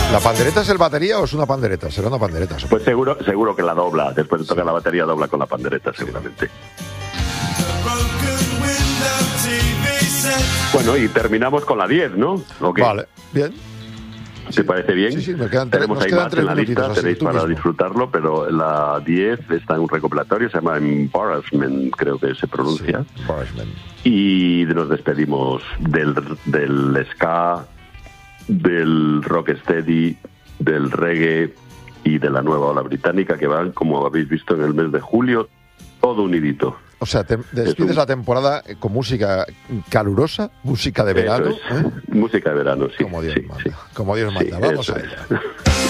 ¿La pandereta es el batería o es una pandereta? Será una pandereta. Pues seguro que la dobla. Después de tocar la batería, dobla con la pandereta, seguramente. Bueno, y terminamos con la 10, ¿no? ¿Okay? Vale, bien. ¿Te parece bien? Sí, tenemos ahí más en la lista, tenéis para disfrutarlo, pero la 10 está en un recopilatorio, se llama Embarrassment, creo que se pronuncia. Sí, Embarrassment. Y nos despedimos del ska, del rocksteady, del reggae y de la nueva ola británica, que van, como habéis visto, en el mes de julio, todo unidito. O sea, te despides la temporada con música calurosa, música de verano. Música de verano, sí. Como Dios manda. Sí. Como Dios manda. Vamos a ello.